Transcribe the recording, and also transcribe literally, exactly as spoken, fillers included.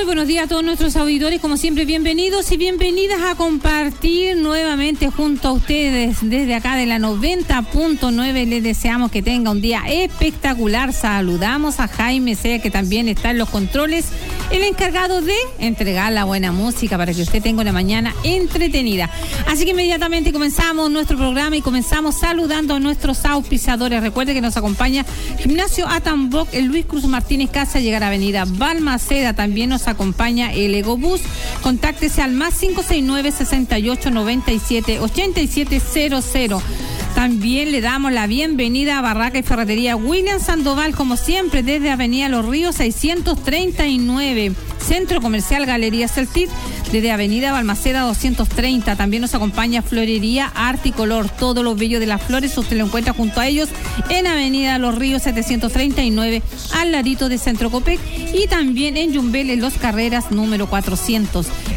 Muy buenos días a todos nuestros auditores, como siempre bienvenidos y bienvenidas a compartir nuevamente junto a ustedes desde acá de la noventa punto nueve. Les deseamos que tenga un día espectacular. Saludamos a Jaime Sea, que también está en los controles, el encargado de entregar la buena música para que usted tenga una mañana entretenida. Así que inmediatamente comenzamos nuestro programa y comenzamos saludando a nuestros auspiciadores. Recuerde que nos acompaña Gimnasio Atamboc, el Luis Cruz Martínez Casa, llegar a Avenida Balmaceda. También nos acompaña el Egobús. Contáctese al más cinco seis nueve, sesenta y ocho, noventa y siete, ochenta y siete cero cero. También le damos la bienvenida a Barraca y Ferretería William Sandoval, como siempre, desde Avenida Los Ríos seiscientos treinta y nueve. Centro Comercial Galería Celtic, desde Avenida Balmaceda doscientos treinta. También nos acompaña Florería Arte y Color. Todo lo bello de las flores usted lo encuentra junto a ellos en Avenida Los Ríos setecientos treinta y nueve, al ladito de Centro Copec, y también en Yumbel, en Los Carreras número cuatrocientos.